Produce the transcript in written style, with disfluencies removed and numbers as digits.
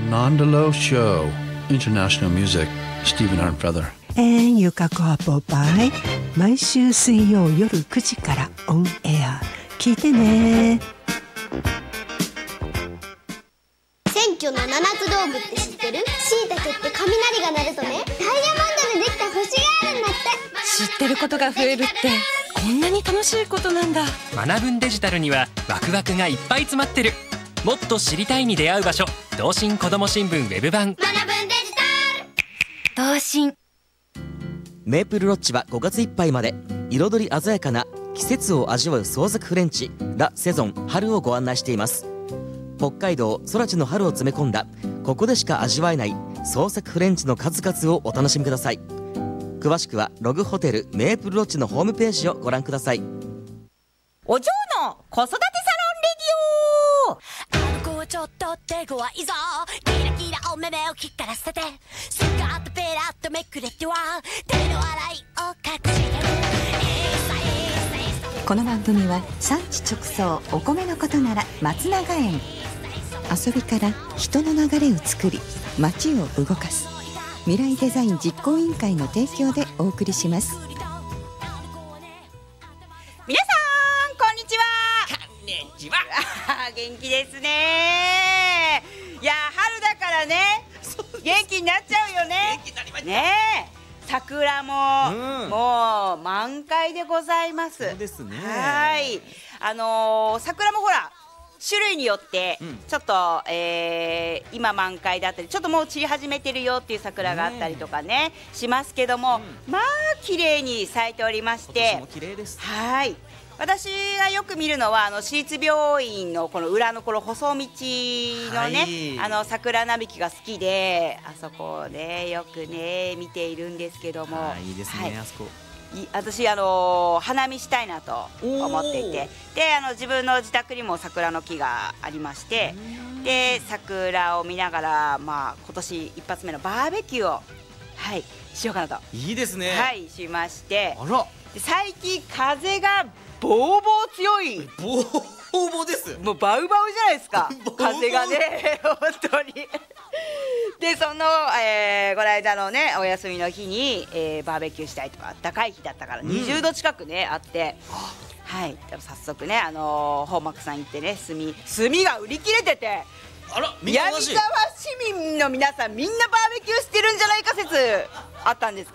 Nondalo Show. International Music. Stephen Arnfeather. ゆかこアポバイ毎週水曜夜9時からオンエア聞いてね。 選挙の七つ道具って知ってる？しいたけって雷が鳴るとね、ダイヤモンドでできた星があるんだって。 知ってることが増えるってこんなに楽しいことなんだ。 学ぶんデジタルにはワクワクがいっぱい詰まってる。もっと知りたいに出会う場所、同心こども新聞ウェブ版。 学ぶんデジタル。 同心。 メープルロッジは5月いっぱいまで彩り鮮やかな季節を味わう創作フレンチラ・セゾン春をご案内しています。北海道空知の春を詰め込んだここでしか味わえない創作フレンチの数々をお楽しみください。詳しくはログホテルメープルロッジのホームページをご覧ください。 お嬢の子育てサロンレディオ。 あの子はちょっと手強いぞ、キラキラお目目を光らせて、スカートペラッとめくれては手の洗いを隠してる。 この番組は産地直送お米のことなら松永園、遊びから人の流れを作り街を動かす未来デザイン実行委員会の提供でお送りします。 皆さんこんにちは。 こんにちは。 元気ですね。いや春だからね、元気になっちゃうよね。 元気になりましたねえ、桜も、もう満開でございます。 そうですね。 はい、桜もほら種類によってちょっと、今満開だったりちょっともう散り始めてるよっていう桜があったりとかねしますけども、まあ綺麗に咲いておりまして、 今年も綺麗です。 はい、私がよく見るのは私立病院のこの裏のこの細道のね、 はい、 桜並木が好きで、あそこをねよくね見ているんですけども、 いいですね、はい、あそこ私花見したいなと思っていて、で自分の自宅にも桜の木がありまして、で桜を見ながら、まあ、今年一発目のバーベキューを、はい、しようかなと。 いいですね。 はい、しまして、 あら、 で最近風がボーボー強い。 ボーボーです。 もうバウバウじゃないですか風がね本当にでこの間のねお休みの日に、バーベキューしたいとか、暖かい日だったから20度近くね、あって、はい、早速ね本幕さん行ってね、炭が売り切れてて、 あら、 闇沢市民の皆さんみんなバーベキューしてるんじゃないか説あったんですけど